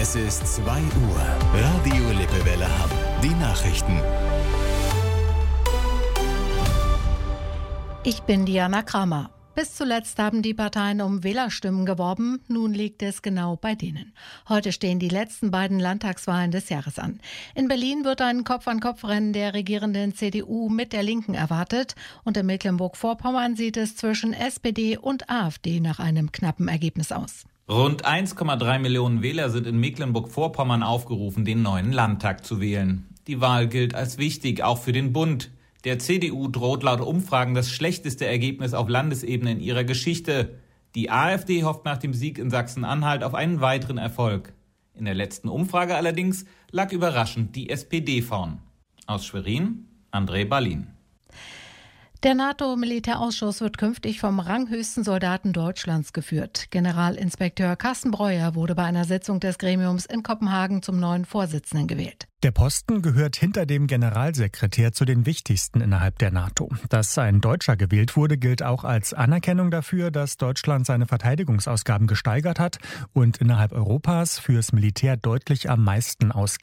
Es ist 2 Uhr. Radio Lippewelle Hamm. Die Nachrichten. Ich bin Diana Kramer. Bis zuletzt haben die Parteien um Wählerstimmen geworben. Nun liegt es genau bei denen. Heute stehen die letzten beiden Landtagswahlen des Jahres an. In Berlin wird ein Kopf-an-Kopf-Rennen der regierenden CDU mit der Linken erwartet. Und in Mecklenburg-Vorpommern sieht es zwischen SPD und AfD nach einem knappen Ergebnis aus. Rund 1,3 Millionen Wähler sind in Mecklenburg-Vorpommern aufgerufen, den neuen Landtag zu wählen. Die Wahl gilt als wichtig, auch für den Bund. Der CDU droht laut Umfragen das schlechteste Ergebnis auf Landesebene in ihrer Geschichte. Die AfD hofft nach dem Sieg in Sachsen-Anhalt auf einen weiteren Erfolg. In der letzten Umfrage allerdings lag überraschend die SPD vorn. Aus Schwerin, André Ballin. Der NATO-Militärausschuss wird künftig vom ranghöchsten Soldaten Deutschlands geführt. Generalinspekteur Carsten Breuer wurde bei einer Sitzung des Gremiums in Kopenhagen zum neuen Vorsitzenden gewählt. Der Posten gehört hinter dem Generalsekretär zu den wichtigsten innerhalb der NATO. Dass ein Deutscher gewählt wurde, gilt auch als Anerkennung dafür, dass Deutschland seine Verteidigungsausgaben gesteigert hat und innerhalb Europas fürs Militär deutlich am meisten ausgibt.